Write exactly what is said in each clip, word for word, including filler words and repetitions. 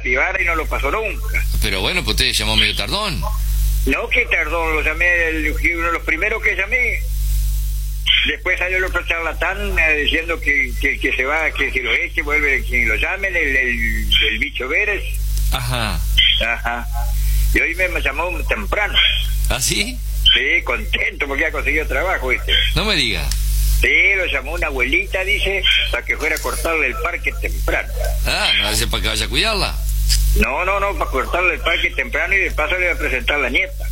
capibara y no lo pasó nunca. Pero bueno, pues usted llamó medio tardón. No, que tardó, lo llamé, el, uno de los primeros que llamé. Después salió el otro charlatán eh, diciendo que, que, que se va, que, que lo eche, vuelve quien lo llame, el, el, el bicho Vélez. Ajá. Ajá. Y hoy me llamó temprano. ¿Ah, sí? Sí, contento porque ha conseguido trabajo, ¿viste? No me diga. Sí, lo llamó una abuelita, dice, para que fuera a cortarle el parque temprano. Ah, ¿no hace para que vaya a cuidarla? No, no, no, para cortarle el parque temprano y de paso le va a presentar a la nieta.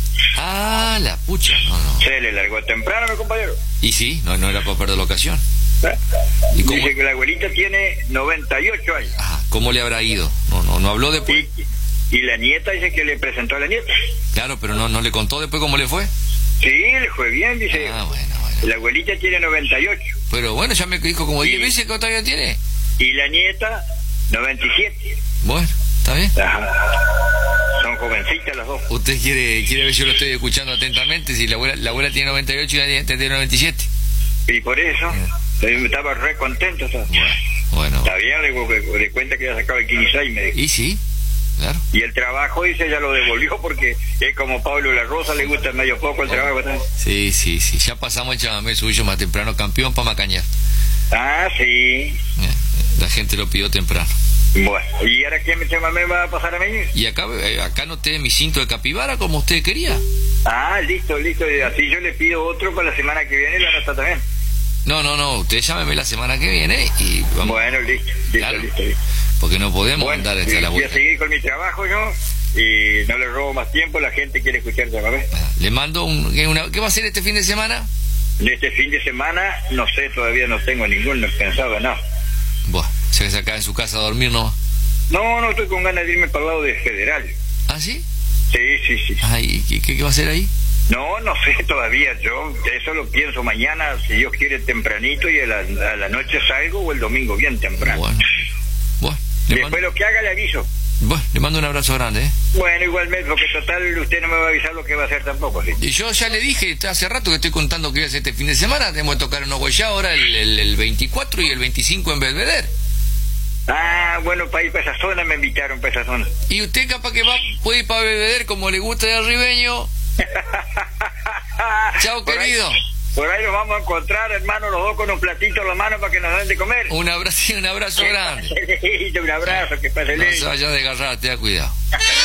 Ah, la pucha, no, no. Se le largó temprano, mi compañero. Y sí, no, no era para perder la ocasión. ¿Eh? ¿Y cómo? Dice que la abuelita tiene noventa y ocho años. Ajá, ¿cómo le habrá ido? No, no, no habló después. Y, y la nieta dice que le presentó a la nieta. Claro, pero no, no le contó después cómo le fue. Sí, le fue bien, dice. Ah, bueno, bueno. La abuelita tiene noventa y ocho. Pero bueno, ya me dijo como diez Sí. veces que todavía tiene. Y la nieta, noventa y siete. Bueno, ¿está bien? Ajá. Son jovencitas las dos. Usted quiere quiere ver, yo lo estoy escuchando atentamente, si la abuela, la abuela tiene noventa y ocho y la nieta tiene noventa y siete. Y por eso, Yeah. estaba re contento. ¿Sabes? Bueno, bueno. Está bien, le digo, que de cuenta que ya sacaba el quince y me dijo. Y sí, claro. Y el trabajo, dice, ya lo devolvió porque es como Pablo La Rosa, le gusta medio poco el trabajo. ¿Sabes? Sí, sí, sí. Ya pasamos el chamamé suyo más temprano, campeón para Macañar. Ah, sí. Eh, La gente lo pidió temprano. Bueno, ¿y ahora qué me me va a pasar a mí? Y acá eh, acá noté mi cinto de capibara como usted quería. Ah, listo, listo. Así yo le pido otro para la semana que viene y la nota también. No, no, no. Usted llámeme la semana que viene y vamos. Bueno, listo, listo, Claro. listo, listo. Porque no podemos Bueno, andar hasta la voy a vuelta. seguir con mi trabajo yo y no le robo más tiempo, la gente quiere escuchar chamamé. Le mando un... ¿qué, una- ¿Qué va a hacer este fin de semana? Este fin de semana, no sé, todavía no tengo ningún pensado, no. Bueno, se va a acá en su casa a dormir nomás. No, no estoy con ganas de irme para el lado de Federal. ¿Ah, sí? Sí, sí, sí. Ay, ¿qué, qué, qué va a hacer ahí? No, no sé todavía, yo eso lo pienso mañana, si Dios quiere tempranito y a la, a la noche salgo o el domingo bien temprano. Bueno, bueno, le mando, Después lo que haga le aviso. bueno, le mando un abrazo grande, ¿eh? Bueno, igualmente, porque total usted no me va a avisar lo que va a hacer tampoco, ¿sí? Y yo ya le dije hace rato que estoy contando que voy a hacer este fin de semana. Tenemos que tocar en Ogoyá ahora el, el, el veinticuatro y el veinticinco en Belvedere. Ah, bueno, para ir para esa zona me invitaron, para esa zona. Y usted capaz que va, puede ir para Belvedere como le gusta al ribeño. Chao, Por ahí- querido. Por ahí nos vamos a encontrar, hermano, los dos con un platito en la mano para que nos den de comer. Un abrazo, un abrazo grande. Un abrazo, que pase No lindo. se vaya a desgarrar, te da cuidado.